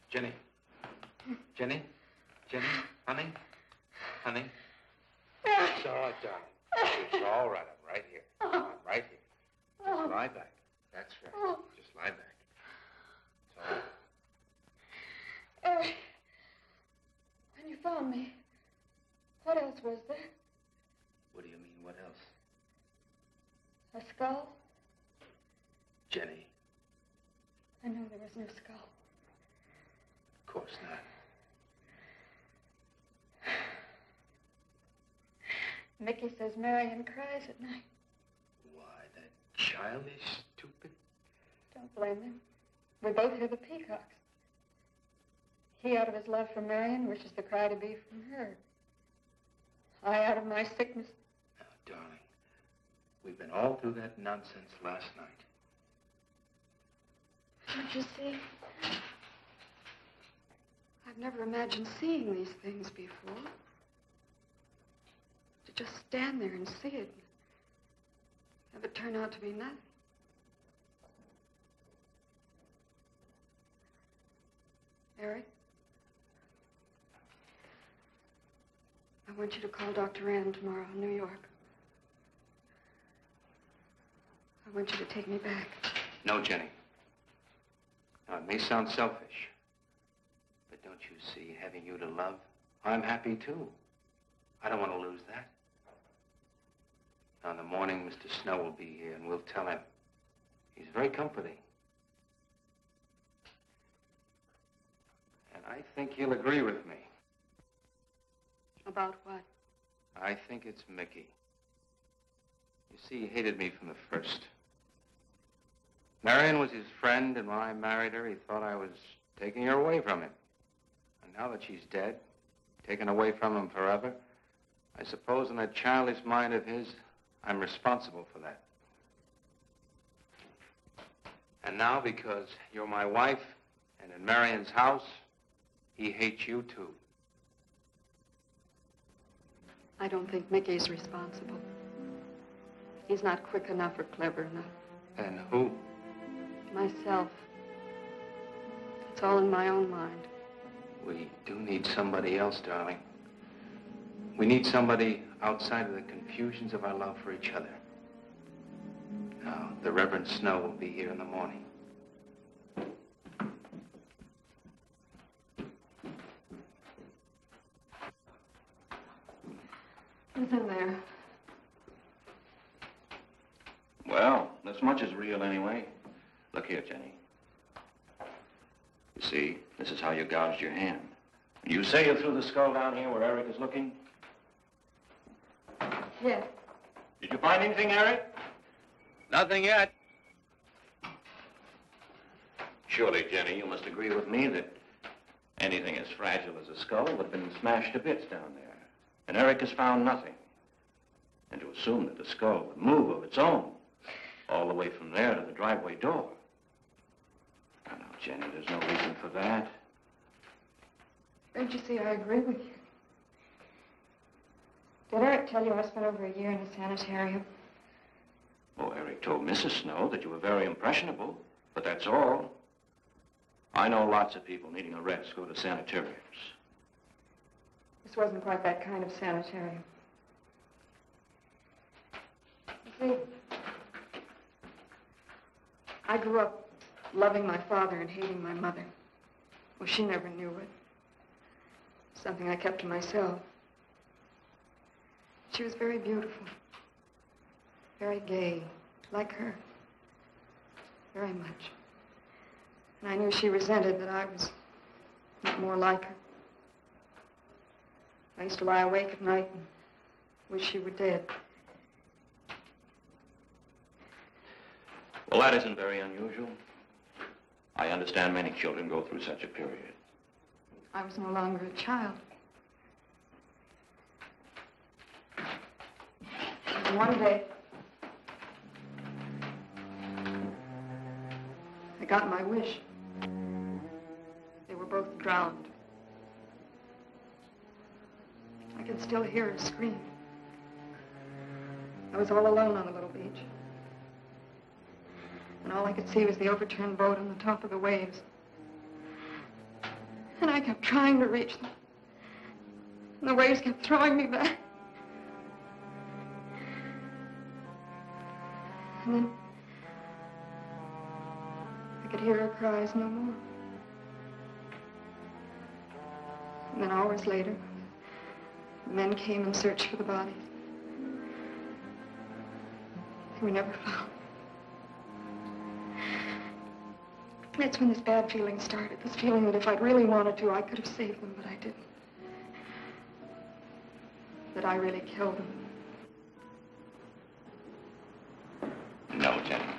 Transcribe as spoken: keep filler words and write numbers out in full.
Jenny. Jenny? Jenny? Honey? Honey? It's all right, darling. It's all right. I'm right here. I'm right here. Just lie back. That's right. Just lie back. It's all right. Eric, when you found me, what else was there? What do you mean, what else? A skull? Jenny. I know there was no skull. Of course not. Mickey says Marion cries at night. Why, that child is stupid. Don't blame him. We both hear the peacocks. He, out of his love for Marion, wishes the cry to be from her. I, out of my sickness. Now, darling, we've been all through that nonsense last night. Don't you see? I've never imagined seeing these things before. To just stand there and see it. Have it turn out to be nothing. Eric? I want you to call Doctor Ann tomorrow in New York. I want you to take me back. No, Jenny. Now, it may sound selfish, but don't you see, having you to love, I'm happy too. I don't want to lose that. Now, in the morning, Mister Snow will be here, and we'll tell him. He's very comforting. And I think he'll agree with me. About what? I think it's Mickey. You see, he hated me from the first. Marion was his friend, and when I married her, he thought I was taking her away from him. And now that she's dead, taken away from him forever, I suppose in that childish mind of his, I'm responsible for that. And now, because you're my wife, and in Marion's house, he hates you too. I don't think Mickey's responsible. He's not quick enough or clever enough. And who? Myself. It's all in my own mind. We do need somebody else, darling. We need somebody outside of the confusions of our love for each other. Now, the Reverend Snow will be here in the morning. Who's in there? Well, this much is real anyway. Look here, Jenny. You see, this is how you gouged your hand. You say you threw the skull down here where Eric is looking? Yes. Did you find anything, Eric? Nothing yet. Surely, Jenny, you must agree with me that anything as fragile as a skull would have been smashed to bits down there. And Eric has found nothing. And to assume that the skull would move of its own all the way from there to the driveway door. Now, now, Jenny, there's no reason for that. Don't you see, I agree with you. Did Eric tell you I spent over a year in a sanitarium? Oh, Eric told Missus Snow that you were very impressionable, but that's all. I know lots of people needing a rest go to sanitariums. This wasn't quite that kind of sanitarium. You see, I grew up loving my father and hating my mother. Well, she never knew it. Something I kept to myself. She was very beautiful. Very gay, like her. Very much. And I knew she resented that I was not more like her. I used to lie awake at night and wish she were dead. Well, that isn't very unusual. I understand many children go through such a period. I was no longer a child. And one day, I got my wish. They were both drowned. I could still hear her scream. I was all alone on the little beach. And all I could see was the overturned boat on the top of the waves. And I kept trying to reach them. And the waves kept throwing me back. And then I could hear her cries no more. And then hours later, the men came and searched for the bodies. They were never found. That's when this bad feeling started. This feeling that if I'd really wanted to, I could have saved them, but I didn't. That I really killed them. No, Jenny.